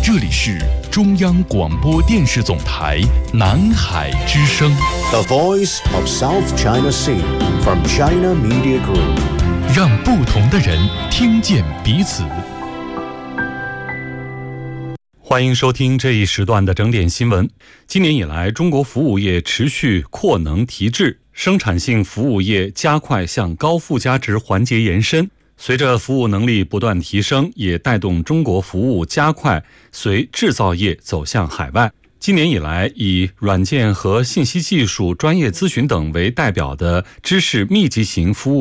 这里是中央广播电视总台南海之声 The Voice of South China Sea from China Media Group， 让不同的人听见彼此。欢迎收听这一时段的整点新闻。今年以来，中国服务业持续扩能提质，生产性服务业加快向高附加值环节延伸。随着服务能力不断提升，也带动中国服务加快随制造业走向海外。今年以来，以软件和信息技术、专业咨询等为代表的知识密集型服务